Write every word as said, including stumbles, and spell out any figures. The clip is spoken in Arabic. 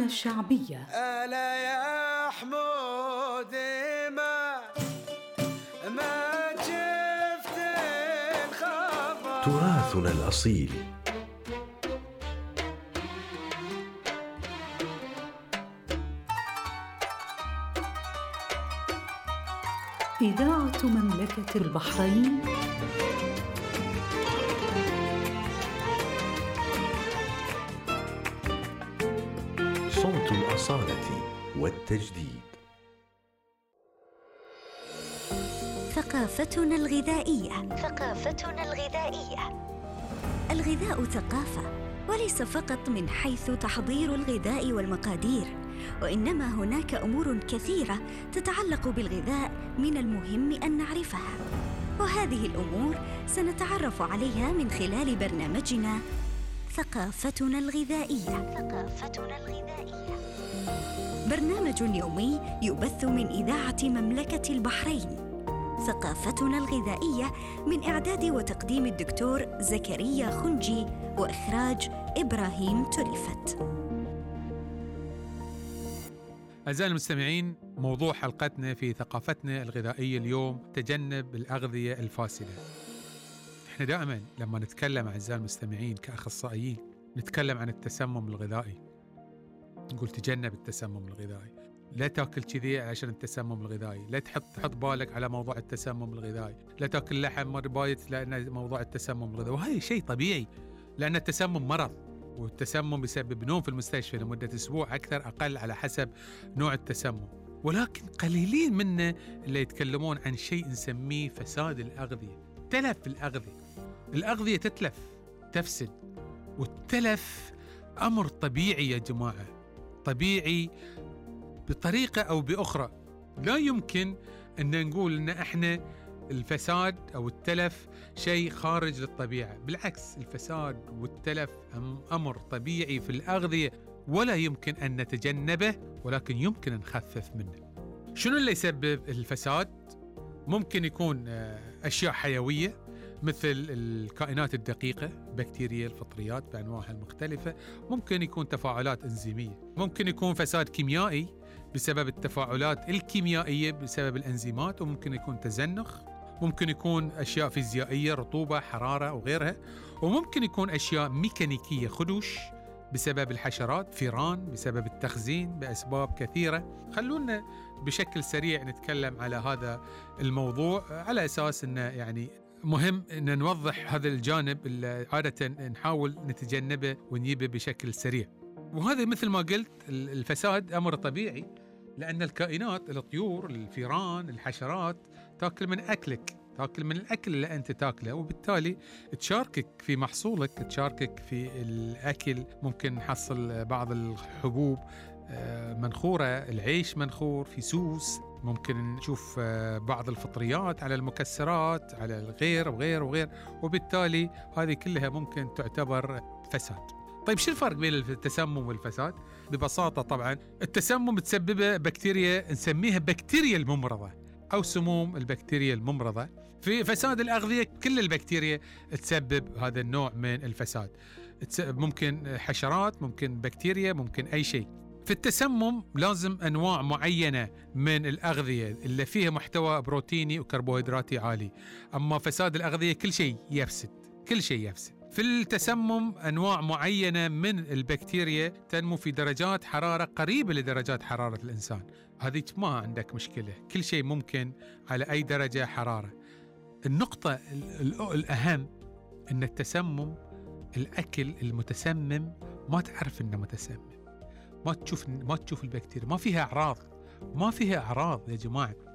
الشعبية. ألا يا حمود ما ما شفت الخبر، تراثنا الأصيل. إذاعة مملكة البحرين صوت الأصالة والتجديد. ثقافتنا الغذائية. ثقافتنا الغذائية. الغذاء ثقافة، وليس فقط من حيث تحضير الغذاء والمقادير، وإنما هناك أمور كثيرة تتعلق بالغذاء من المهم أن نعرفها، وهذه الأمور سنتعرف عليها من خلال برنامجنا ثقافتنا الغذائية. ثقافتنا الغذائية برنامج يومي يبث من إذاعة مملكة البحرين. ثقافتنا الغذائية من إعداد وتقديم الدكتور زكريا خنجي، وإخراج إبراهيم تلفت. أعزائي المستمعين، موضوع حلقتنا في ثقافتنا الغذائية اليوم تجنب الأغذية الفاسدة. إحنا دائما لما نتكلم أعزائي المستمعين كأخصائيين نتكلم عن التسمم الغذائي، نقول تجنب التسمم الغذائي، لا تاكل كذي عشان التسمم الغذائي، لا تحط تحط بالك على موضوع التسمم الغذائي، لا تاكل لحم ربايت لأن موضوع التسمم الغذائي، وهذا شيء طبيعي لأن التسمم مرض، والتسمم يسبب نوم في المستشفى لمدة أسبوع أكثر أقل على حسب نوع التسمم. ولكن قليلين منا اللي يتكلمون عن شيء نسميه فساد الأغذية، تلف الأغذية. الأغذية تتلف، تفسد، والتلف أمر طبيعي يا جماعة، طبيعي بطريقة أو بأخرى. لا يمكن أن نقول أن إحنا الفساد أو التلف شيء خارج للطبيعة، بالعكس الفساد والتلف أمر طبيعي في الأغذية ولا يمكن أن نتجنبه، ولكن يمكن أن نخفف منه. شنو اللي يسبب الفساد؟ ممكن يكون أشياء حيوية مثل الكائنات الدقيقة، بكتيريا، الفطريات بأنواعها المختلفة، ممكن يكون تفاعلات إنزيمية، ممكن يكون فساد كيميائي بسبب التفاعلات الكيميائية بسبب الأنزيمات، وممكن يكون تزنخ، ممكن يكون أشياء فيزيائية، رطوبة، حرارة وغيرها، وممكن يكون أشياء ميكانيكية، خدوش بسبب الحشرات، فيران بسبب التخزين، بأسباب كثيرة. خلونا بشكل سريع نتكلم على هذا الموضوع على أساس أنه يعني مهم أن نوضح هذا الجانب اللي عادة نحاول نتجنبه ونجيبه بشكل سريع. وهذا مثل ما قلت الفساد أمر طبيعي، لأن الكائنات، الطيور، الفيران، الحشرات تأكل من أكلك، تأكل من الأكل اللي أنت تأكله، وبالتالي تشاركك في محصولك، تشاركك في الأكل. ممكن نحصل بعض الحبوب منخورة، العيش منخور في سوس، ممكن نشوف بعض الفطريات على المكسرات، على الغير وغير وغير، وبالتالي هذه كلها ممكن تعتبر فساد. طيب شو الفرق بين التسمم والفساد؟ ببساطة طبعا التسمم تسببه بكتيريا نسميها بكتيريا الممرضة أو سموم البكتيريا الممرضة. في فساد الأغذية كل البكتيريا تسبب هذا النوع من الفساد، ممكن حشرات، ممكن بكتيريا، ممكن أي شيء. في التسمم لازم أنواع معينة من الأغذية اللي فيها محتوى بروتيني وكربوهيدراتي عالي، أما فساد الأغذية كل شيء يفسد، كل شيء يفسد. في التسمم أنواع معينة من البكتيريا تنمو في درجات حرارة قريبة لدرجات حرارة الإنسان، هذه ما عندك مشكلة، كل شيء ممكن على أي درجة حرارة. النقطة الأهم أن التسمم الأكل المتسمم ما تعرف أنه متسمم، ما تشوف ما تشوف البكتيريا، ما فيها أعراض، ما فيها أعراض يا جماعة.